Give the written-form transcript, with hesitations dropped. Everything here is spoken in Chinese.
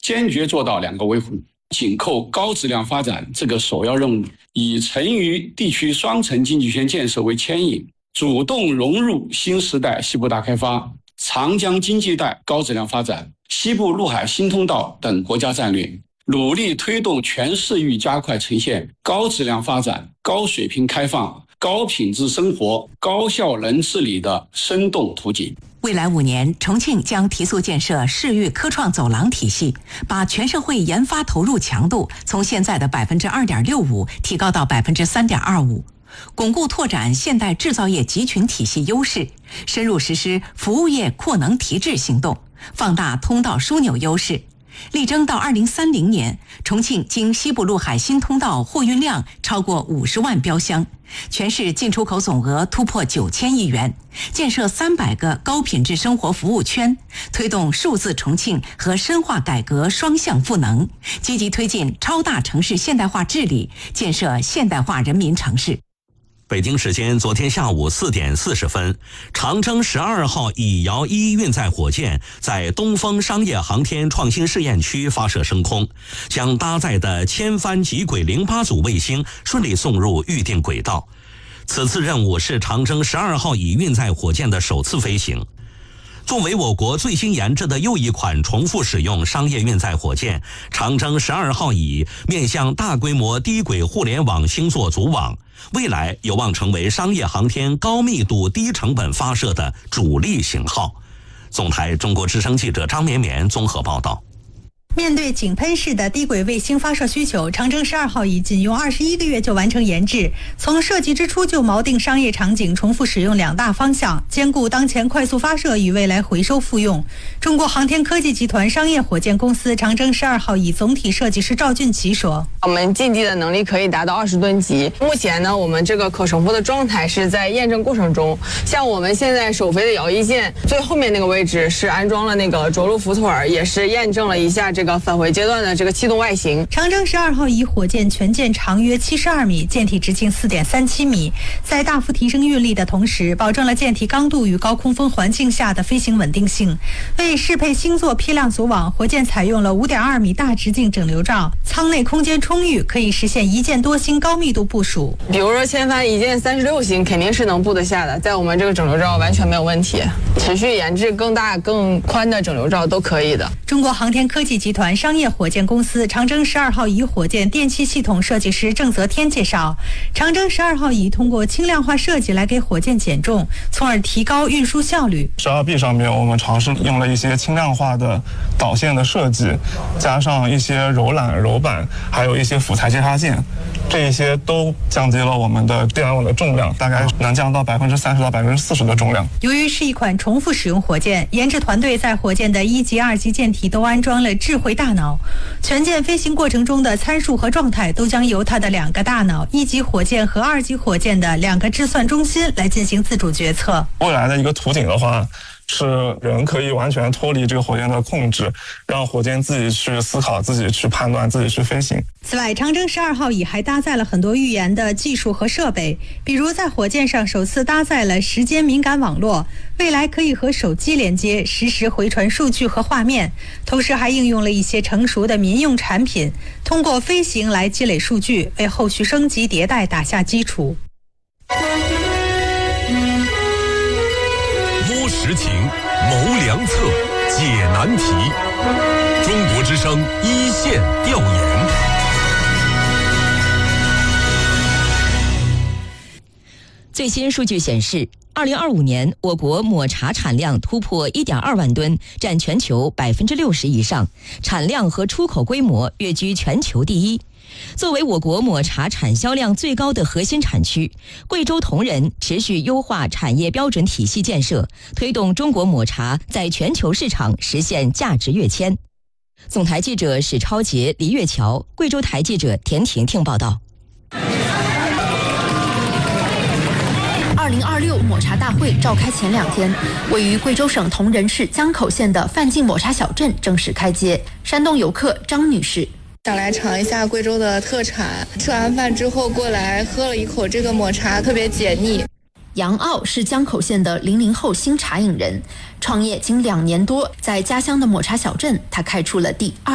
坚决做到两个维护，紧扣高质量发展这个首要任务，以成渝地区双城经济圈建设为牵引，主动融入新时代西部大开发、长江经济带高质量发展、西部陆海新通道等国家战略，努力推动全市域加快呈现高质量发展、高水平开放、高品质生活、高效能治理的生动图景。 未来5年，重庆将提速建设市域科创走廊体系，把全社会研发投入强度从现在的 2.65% 提高到 3.25%， 巩固拓展现代制造业集群体系优势，深入实施服务业扩能提质行动，放大通道枢纽优势，力争到2030年，重庆经西部陆海新通道货运量超过50万标箱，全市进出口总额突破9000亿元，建设300个高品质生活服务圈，推动数字重庆和深化改革双向赋能，积极推进超大城市现代化治理，建设现代化人民城市。 北京时间昨天下午4点40分，长征12号乙遥1运载火箭在东风商业航天创新试验区发射升空，将搭载的千帆极轨08组卫星顺利送入预定轨道。此次任务是长征12号乙运载火箭的首次飞行。作为我国最新研制的又一款重复使用商业运载火箭，长征12号乙面向大规模低轨互联网星座组网，未来有望成为商业航天高密度低成本发射的主力型号。总台中国之声记者张绵绵综合报道。 面对井喷式的低轨卫星发射需求，长征12号乙仅用21个月就完成研制，从设计之初就锚定商业场景重复使用2大方向，兼顾当前快速发射与未来回收复用。中国航天科技集团商业火箭公司长征12号乙总体设计师赵俊奇说：“ 我们近地的能力可以达到20吨级。目前呢，我们这个可升复的状态是在验证过程中。像我们现在首飞的遥一舰最后面那个位置是安装了那个着陆浮腿，也是验证了一下这个返回阶段的这个气动外形。 长征12号乙火箭全舰长约72米，舰体直径4.37米，在大幅提升运力的同时，保证了舰体刚度与高空风环境下的飞行稳定性。为适配星座批量组网，火箭采用了5.2米大直径整流罩，舱内空间充裕，可以实现一箭多星高密度部署。 比如说千帆一箭36星，肯定是能布得下的，在我们这个整流罩完全没有问题。持续研制更大更宽的整流罩都可以的。 中国航天科技集团商业火箭公司长征12号乙火箭电气系统设计师郑泽天介绍，长征12号乙通过轻量化设计来给火箭减重，从而提高运输效率。 12B 上面我们尝试用了一些轻量化的导线的设计，加上一些柔缆、柔板，还有一些辅材接插件，这一些都降低了我们的电网的重量，大概能降到30%到40%的重量。 由于是一款重复使用火箭，研制团队在火箭的1级、2级舰体都安装了智慧大脑，全舰飞行过程中的参数和状态都将由它的2个大脑，1级火箭和2级火箭的2个计算中心来进行自主决策。 未来的一个图景的话，是人可以完全脱离这个火箭的控制，让火箭自己去思考、自己去判断、自己去飞行。 此外，长征12号乙还搭载了很多预研的技术和设备，比如在火箭上首次搭载了时间敏感网络，未来可以和手机连接，实时回传数据和画面，同时还应用了一些成熟的民用产品，通过飞行来积累数据，为后续升级迭代打下基础。 摸实情，谋良策，解难题。中国之声一线调研。 最新数据显示，2025年我国抹茶产量突破1.2万吨，占全球60%以上，产量和出口规模跃居全球第一。作为我国抹茶产销量最高的核心产区，贵州铜仁持续优化产业标准体系建设，推动中国抹茶在全球市场实现价值跃迁。总台记者史超杰、黎月桥，贵州台记者田婷婷报道。 2026抹茶大会召开前2天，位于贵州省铜仁市江口县的范进抹茶小镇正式开街。山东游客张女士。 想来尝一下贵州的特产，吃完饭之后过来喝了一口这个抹茶，特别解腻。 杨傲是江口县的00后新茶饮人，创业仅2年多，在家乡的抹茶小镇，他开出了第2